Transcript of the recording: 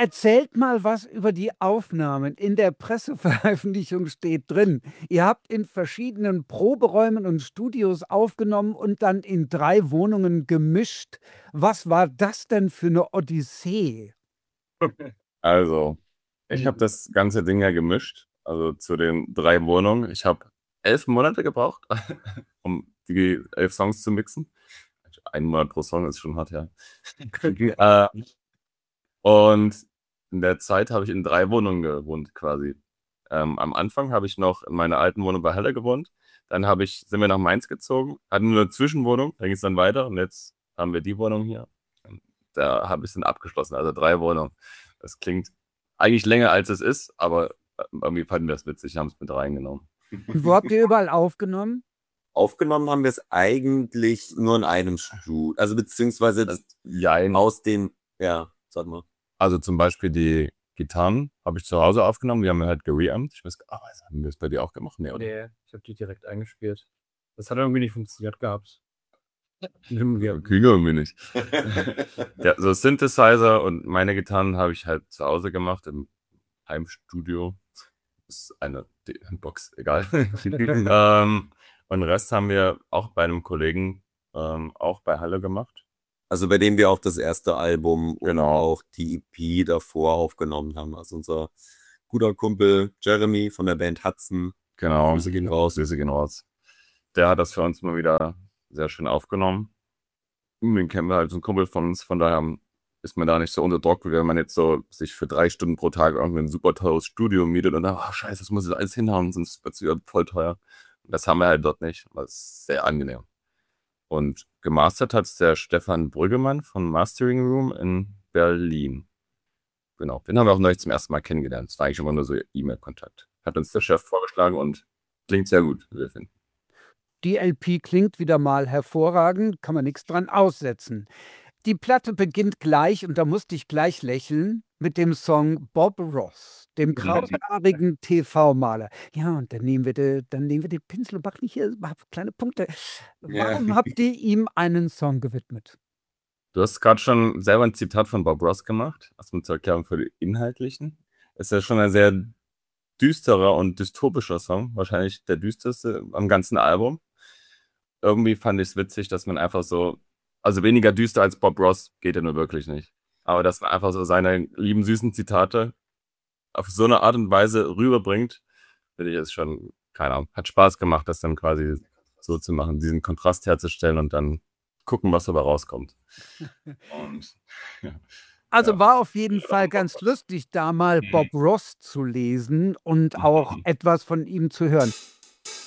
Erzählt mal was über die Aufnahmen. In der Presseveröffentlichung steht drin, ihr habt in verschiedenen Proberäumen und Studios aufgenommen und dann in 3 Wohnungen gemischt. Was war das denn für eine Odyssee? Also, ich habe das ganze Ding ja gemischt, also zu den 3 Wohnungen. Ich habe 11 Monate gebraucht, um die 11 Songs zu mixen. 1 Monat pro Song ist schon hart, ja. Und in der Zeit habe ich in 3 Wohnungen gewohnt quasi. Am Anfang habe ich noch in meiner alten Wohnung bei Halle gewohnt. Dann sind wir nach Mainz gezogen, hatten nur eine Zwischenwohnung, dann ging es dann weiter und jetzt haben wir die Wohnung hier. Da habe ich es dann abgeschlossen, also 3 Wohnungen. Das klingt eigentlich länger als es ist, aber irgendwie fanden wir es witzig, haben es mit reingenommen. Und wo habt ihr überall aufgenommen? Aufgenommen haben wir es eigentlich nur in einem Studio. Also beziehungsweise Jein. aus dem, ja, sag mal. Also zum Beispiel die Gitarren habe ich zu Hause aufgenommen, die haben wir halt gereamt. Ich weiß gar nicht, haben wir das bei dir auch gemacht? Nee, oder? Nee, ich habe die direkt eingespielt. Das hat irgendwie nicht funktioniert gehabt. Kriegen irgendwie nicht. Ja, so Synthesizer und meine Gitarren habe ich halt zu Hause gemacht im Heimstudio. Das ist eine Box, egal. Und den Rest haben wir auch bei einem Kollegen, auch bei Halle gemacht. Also bei dem wir auch das erste Album und Genau. auch die EP davor aufgenommen haben. Also unser guter Kumpel Jeremy von der Band Hudson. Genau. Grüße gehen raus. Grüße gehen raus. Der hat das für uns mal wieder sehr schön aufgenommen. Den kennen wir halt, so ein Kumpel von uns, von daher ist man da nicht so unter Druck, wie wenn man jetzt so sich für 3 Stunden pro Tag irgendwie ein super teures Studio mietet und dann, scheiße, das muss jetzt alles hinhauen, sonst wird es wieder voll teuer. Und das haben wir halt dort nicht. Das ist sehr angenehm. Und gemastert hat es der Stefan Brüggemann von Mastering Room in Berlin. Genau, den haben wir auch neulich zum ersten Mal kennengelernt. Es war eigentlich immer nur so E-Mail-Kontakt. Hat uns der Chef vorgeschlagen und klingt sehr gut, wie wir finden. Die LP klingt wieder mal hervorragend, kann man nichts dran aussetzen. Die Platte beginnt gleich, und da musste ich gleich lächeln, mit dem Song Bob Ross, dem kraushaarigen TV-Maler. Ja, und dann nehmen wir den Pinsel und machen hier kleine Punkte. Warum habt ihr ihm einen Song gewidmet? Du hast gerade schon selber ein Zitat von Bob Ross gemacht, erstmal zur Erklärung für die Inhaltlichen. Es ist ja schon ein sehr düsterer und dystopischer Song, wahrscheinlich der düsterste am ganzen Album. Irgendwie fand ich es witzig, dass man einfach so, also weniger düster als Bob Ross geht ja nur wirklich nicht. Aber dass man einfach so seine lieben, süßen Zitate auf so eine Art und Weise rüberbringt, finde ich, ist schon, keine Ahnung, hat Spaß gemacht, das dann quasi so zu machen, diesen Kontrast herzustellen und dann gucken, was dabei rauskommt. Und, ja. Also war auf jeden Fall ganz lustig, da mal Bob Ross zu lesen und auch etwas von ihm zu hören.